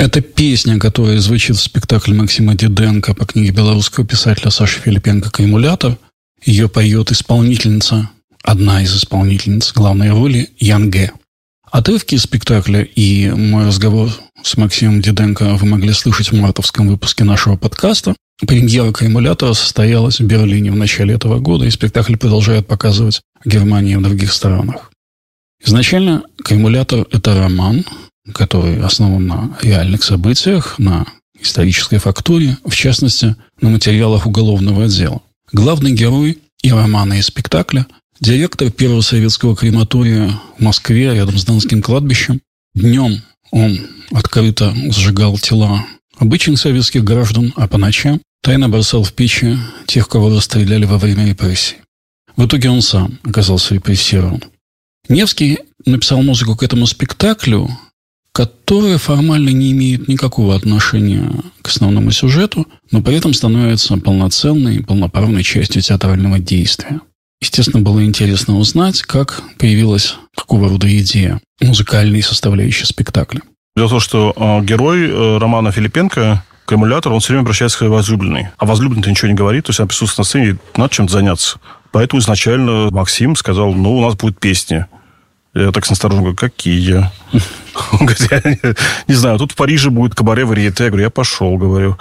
Это песня, которая звучит в спектакле Максима Диденко по книге белорусского писателя Саши Филипенко «Каймулятор». Ее поет исполнительница, одна из исполнительниц главной роли, Янге. Отрывки из спектакля и мой разговор с Максимом Диденко вы могли слышать в мартовском выпуске нашего подкаста. Премьера «Каймулятора» состоялась в Берлине в начале этого года, и спектакль продолжают показывать в Германии и в других странах. Изначально «Каймулятор» — это роман, который основан на реальных событиях, на исторической фактуре, в частности, на материалах уголовного отдела. Главный герой и романа, и спектакля – директор первого советского крематория в Москве, рядом с Донским кладбищем. Днем он открыто сжигал тела обычных советских граждан, а по ночам тайно бросал в печи тех, кого расстреляли во время репрессий. В итоге он сам оказался репрессирован. Невский написал музыку к этому спектаклю, которая формально не имеет никакого отношения к основному сюжету, но при этом становится полноценной, полноправной частью театрального действия. Естественно, было интересно узнать, как появилась такого рода идея музыкальной составляющей спектакля. Дело в том, что герой романа Филипенко, «Каймулятор», он все время обращается к своей возлюбленной. А возлюбленный-то ничего не говорит, то есть она присутствует на сцене, надо чем-то заняться. Поэтому изначально Максим сказал, у нас будет песни. Я так настороженно говорю, какие? Он говорит, я не знаю, тут в Париже будет кабаре варьете. Я говорю, я пошел, говорю.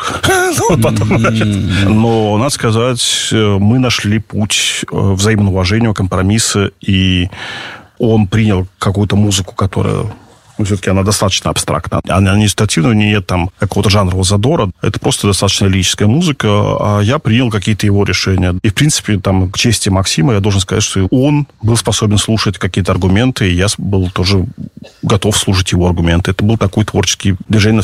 Но, надо сказать, мы нашли путь взаимного уважения, компромисса, и он принял какую-то музыку, которая... Все-таки она достаточно абстрактна. Она не ситуативная, нет там какого-то жанрового задора. Это просто достаточно лирическая музыка. А я принял какие-то его решения. И, в принципе, там, к чести Максима, я должен сказать, что он был способен слушать какие-то аргументы, и я был тоже готов слушать его аргументы. Это был такой творческий движение